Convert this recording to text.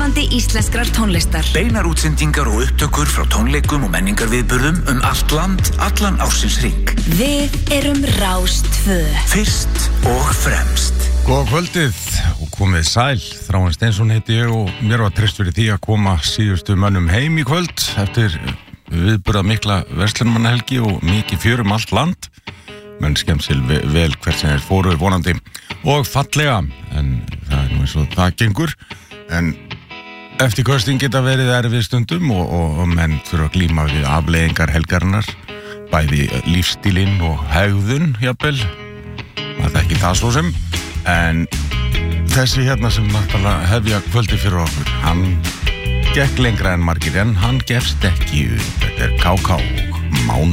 lifandi íslenskrar tónlistar. Beinar útsendingar og upptökur frá tónleikum og menningarviðburðum allt land, allan ársins hring. Við erum Rás 2. Fyrst og fremst. Góða kvöldið og komið sæl. Þráinn Steinsson heiti ég og mér var treyst fyrir því að koma síðustu mönnum heim í kvöld eftir viðburða mikla verslunarmannahelgi og mikið fjör allt land. Menn skemmt sér vel hvert sem þeir fóru vonandi og fallega, en það nú eins og það gengur. En eftir kosting geta verið erfið stundum og menn þurfa að glíma við afleiðingar helgarinnar, bæði lífstílinn og hegðun, jafnvel. Það er ekki það svo sem, en þessi hérna sem náttúrulega hefja kvöldi fyrir okkur, hann gekk lengra en margir, en hann gefst ekki upp. Þetta er KK og Mánu.